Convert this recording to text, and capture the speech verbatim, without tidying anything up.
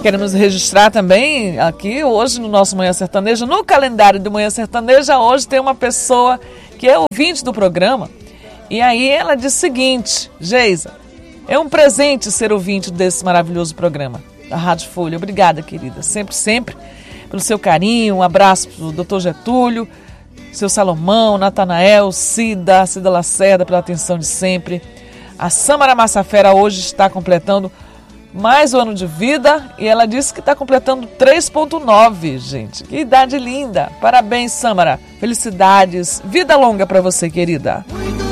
Queremos registrar também aqui hoje no nosso Manhã Sertaneja, no calendário do Manhã Sertaneja, hoje tem uma pessoa que é ouvinte do programa. E aí ela diz o seguinte: Geisa, é um presente ser ouvinte desse maravilhoso programa da Rádio Folha. Obrigada, querida, sempre, sempre, pelo seu carinho. Um abraço para o doutor Getúlio, seu Salomão, Natanael, Cida, Cida Lacerda, pela atenção de sempre. A Samara Massafera hoje está completando mais um ano de vida e ela disse que está completando três ponto nove, gente. Que idade linda. Parabéns, Samara. Felicidades. Vida longa para você, querida.